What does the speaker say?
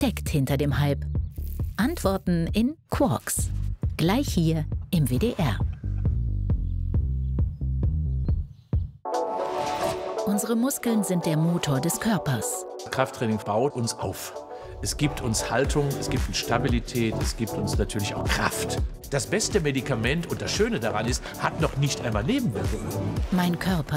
steckt hinter dem Hype? Antworten in Quarks. Gleich hier im WDR. Unsere Muskeln sind der Motor des Körpers. Krafttraining baut uns auf. Es gibt uns Haltung, es gibt uns Stabilität, es gibt uns natürlich auch Kraft. Das beste Medikament und das Schöne daran ist, hat noch nicht einmal Nebenwirkungen. Mein Körper